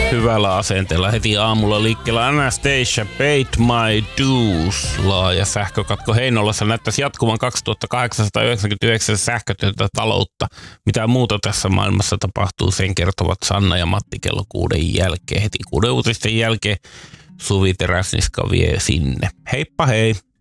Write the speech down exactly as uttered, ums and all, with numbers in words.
Hyvällä asenteella heti aamulla liikkeellä Anastasia, Paid My Dues. Laaja sähkökatko Heinolassa näyttäisi jatkuvan kaksituhattakahdeksansataayhdeksänkymmentäyhdeksän sähkötöntä taloutta. Mitä muuta tässä maailmassa tapahtuu, sen kertovat Sanna ja Matti kello kuuden jälkeen. Heti kuuden uutisten jälkeen Suvi Teräsniska vie sinne. Heippa hei!